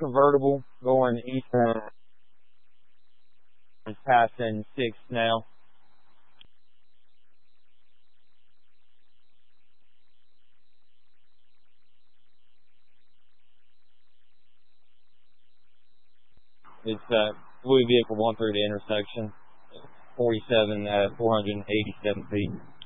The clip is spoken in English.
convertible going eastbound. It's passing 6 now. It's blue vehicle going through the intersection. 47 at 487 feet.